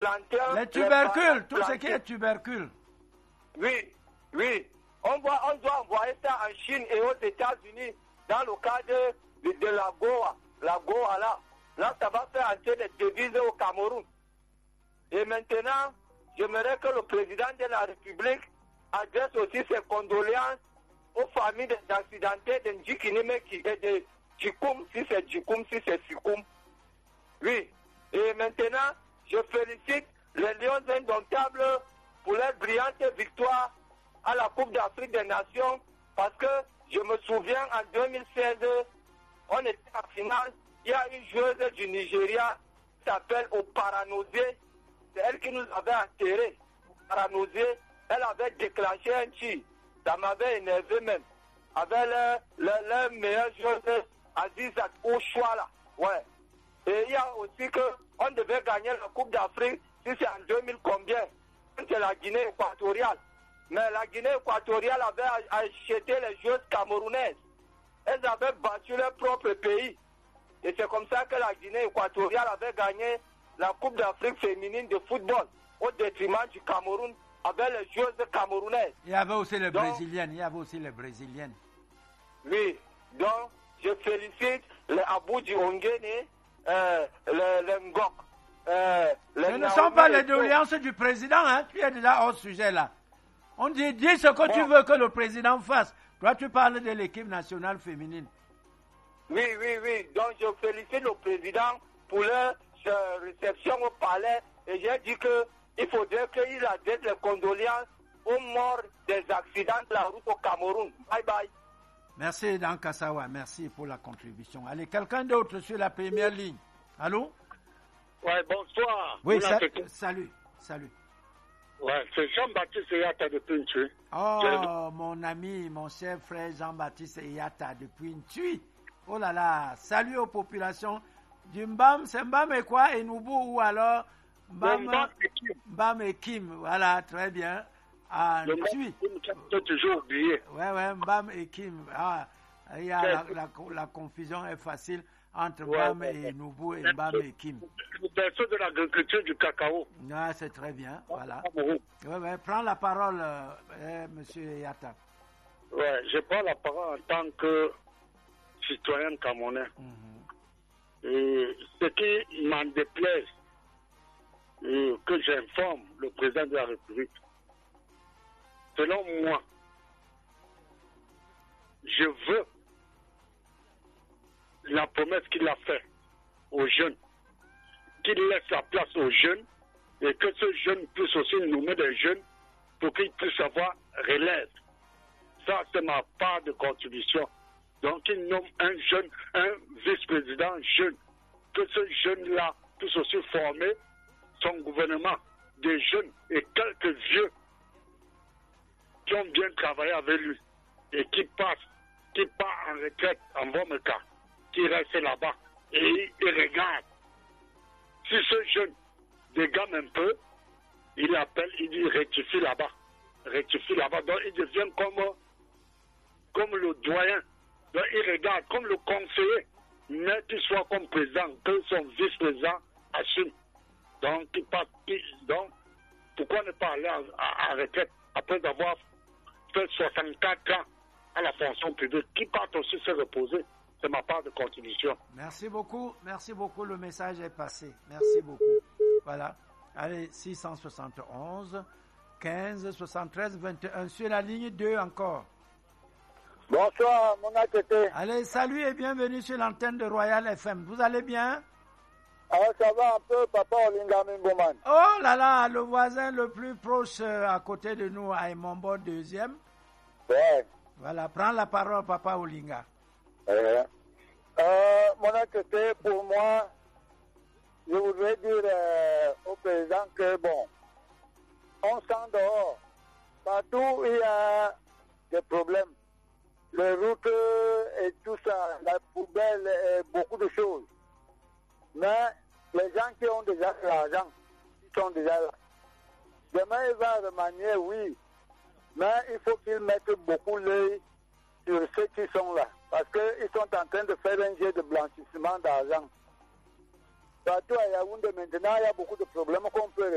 plantains. Les tubercules, tout ce qui est tubercule. Oui. On doit envoyer ça en Chine et aux États-Unis dans le cadre de la Goa. La Goa, là, ça va faire entrer des devises au Cameroun. Et maintenant, j'aimerais que le président de la République adresse aussi ses condoléances aux familles des accidentés de Ndjikinimeki et de Djikoum, si c'est Djikoum, si c'est Sikoum. Oui. Et maintenant, je félicite les Lions indomptables pour leur brillante victoire à la Coupe d'Afrique des Nations, parce que je me souviens en 2016, on était en finale, il y a une joueuse du Nigeria qui s'appelle Oparanosé, c'est elle qui nous avait enterrés. Oparanosé, elle avait déclenché un tir, ça m'avait énervé même, avec leur meilleure joueuse, Azizat Oshwala. Ouais. Et il y a aussi qu'on devait gagner la Coupe d'Afrique, si c'est en 2000 combien, c'est la Guinée équatoriale. Mais la Guinée équatoriale avait acheté les joueuses camerounaises. Elles avaient battu leur propre pays. Et c'est comme ça que la Guinée équatoriale avait gagné la Coupe d'Afrique féminine de football au détriment du Cameroun avec les joueuses camerounaises. Il y avait aussi les Brésiliennes. Oui. Donc, je félicite les Aboudi Ongene, les Ngok. Ce ne sont pas les doléances du président, hein? Tu es déjà hors sujet là. On dit ce que tu veux que le président fasse. Toi, tu parles de l'équipe nationale féminine. Oui. Donc, je félicite le président pour leur réception au palais. Et j'ai dit qu'il faudrait qu'il adresse les condoléances aux morts des accidents de la route au Cameroun. Bye bye. Merci, Dan Kassawa. Merci pour la contribution. Allez, quelqu'un d'autre sur la première ligne. Allô? Ouais, bonsoir. Oui, salut. Ouais, c'est Jean-Baptiste Eyata de Puntui. Oh, mon ami, mon cher frère Jean-Baptiste Eyata de Puntui. Oh là là, salut aux populations du Mbam. C'est Mbam et quoi? Enubu ou alors Mbam et Kim. Voilà, très bien. Ah, Ntui. Tu toujours oublié. Ouais, Mbam et Kim. Ah, il y a la confusion est facile entre Mbam et Nubu et Mbam et Kim. Le berceau de l'agriculture du cacao. Ah, c'est très bien, voilà. Ouais, prends la parole, monsieur Yata. Ouais, je prends la parole en tant que citoyen camerounais. Et ce qui m'en déplaise, que j'informe le président de la République, selon moi, je veux la promesse qu'il a faite aux jeunes, qu'il laisse la place aux jeunes et que ce jeune puisse aussi nommer des jeunes pour qu'ils puissent avoir relève. Ça, c'est ma part de contribution. Donc, il nomme un jeune, un vice-président jeune, que ce jeune-là puisse aussi former son gouvernement, des jeunes et quelques vieux qui ont bien travaillé avec lui et qui partent en retraite en bon cas, qui restent là-bas et ils regardent. Si ce jeune dégamme un peu, il appelle, il dit rectifie là-bas. Donc il devient comme le doyen. Donc il regarde comme le conseiller, mais qu'il soit comme président, que son vice-président assume. Donc donc pourquoi ne pas aller à retraite après avoir fait 64 ans à la fonction publique, qui part aussi se reposer. C'est ma part de contribution. Merci beaucoup, le message est passé. Merci beaucoup. Voilà. Allez, 671 15 73 21 sur la ligne 2 encore. Bonsoir, mon acteur. Allez, salut et bienvenue sur l'antenne de Royal FM. Vous allez bien? Ah, ça va un peu, papa Olinga Mimboman. Oh là là, le voisin le plus proche à côté de nous, Aïmombo deuxième. Ouais. Voilà, prends la parole, papa Olinga. Mon acteur, pour moi, je voudrais dire au président que, bon, on sent dehors. Partout, il y a des problèmes. Les routes et tout ça, la poubelle et beaucoup de choses. Mais les gens qui ont déjà l'argent, ils sont déjà là. Demain, il va remanier, oui. Mais il faut qu'ils mettent beaucoup l'œil sur ceux qui sont là. Parce qu'ils sont en train de faire un jeu de blanchissement d'argent. Partout à Yaoundé, maintenant, il y a beaucoup de problèmes qu'on peut